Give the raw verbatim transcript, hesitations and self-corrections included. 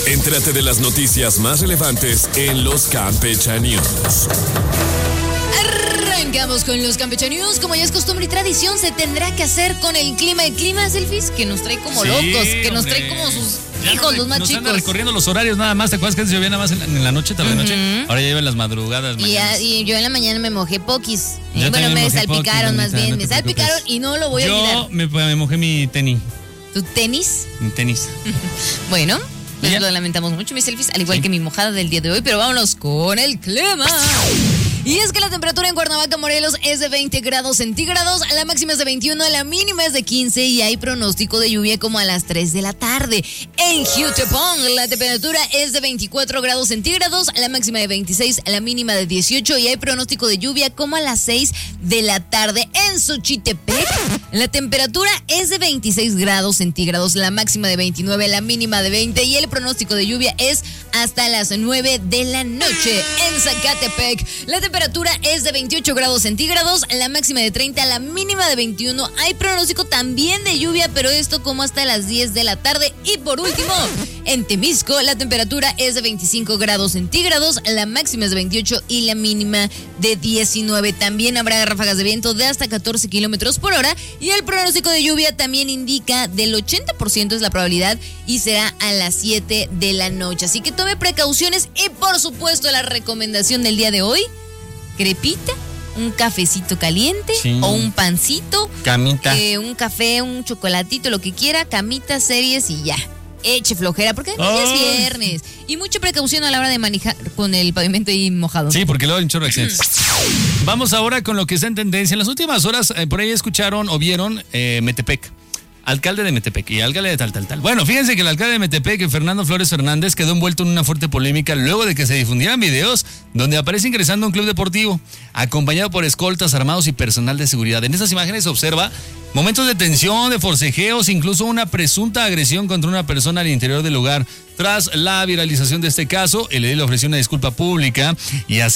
Entérate de las noticias más relevantes en los Campecha News. Arrancamos con los Campecha News. Como ya es costumbre y tradición, se tendrá que hacer con el clima. El clima, Selfies, que nos trae como Sí, locos, que nos hombre. trae como sus Ya hijos, no, los más nos chicos. anda recorriendo los horarios nada más. ¿Te acuerdas que antes llovía nada más en, en la noche, tarde noche? Ujú. Ahora ya lleva en las madrugadas. Y, ya- mañanas. y yo en la mañana me mojé poquis. Yo bueno, también me mojé salpicaron poquis, más Anita, bien. no me te salpicaron preocupes. y no lo voy a Yo olvidar. me, me mojé mi tenis. ¿Tu tenis? Mi tenis. Bueno, ¿Y nos ya? lo lamentamos mucho, mis Selfies, al igual Sí. que mi mojada del día de hoy, pero vámonos con el clima. Y es que la temperatura en Cuernavaca, Morelos, es de veinte grados centígrados, la máxima es de veintiuno, la mínima es de quince y hay pronóstico de lluvia como a las tres de la tarde. En Jutepong, la temperatura es de veinticuatro grados centígrados, la máxima de veintiséis, la mínima de dieciocho y hay pronóstico de lluvia como a las seis de la tarde. En Xochitepec, la temperatura es de veintiséis grados centígrados, la máxima de veintinueve, la mínima de veinte y el pronóstico de lluvia es hasta las nueve de la noche. En Zacatepec, la temperatura es de veintiocho grados centígrados, la máxima de treinta, la mínima de veintiuno. Hay pronóstico también de lluvia, pero esto como hasta las diez de la tarde. Y por último, en Temisco, la temperatura es de veinticinco grados centígrados, la máxima es de veintiocho y la mínima de diecinueve. También habrá ráfagas de viento de hasta catorce kilómetros por hora y el pronóstico de lluvia también indica del ochenta por ciento es la probabilidad y será a las siete de la noche. Así que tome precauciones y por supuesto la recomendación del día de hoy, crepita, un cafecito caliente Sí. o un pancito, Camita. eh, un café, un chocolatito, lo que quiera, camitas, series y ya. Eche flojera, porque ya es Ay. viernes. Y mucha precaución a la hora de manejar con el pavimento ahí mojado. Sí, porque luego hay un chorro de accidentes. Vamos ahora con lo que está en tendencia. En las últimas horas, eh, por ahí escucharon o vieron eh, Metepec. Alcalde de Metepec y alcalde de tal, tal, tal. Bueno, fíjense que el alcalde de Metepec, Fernando Flores Fernández, quedó envuelto en una fuerte polémica luego de que se difundieran videos donde aparece ingresando a un club deportivo, acompañado por escoltas armados y personal de seguridad. En estas imágenes se observa momentos de tensión, de forcejeos, incluso una presunta agresión contra una persona al interior del lugar. Tras la viralización de este caso, el edil ofreció una disculpa pública y hace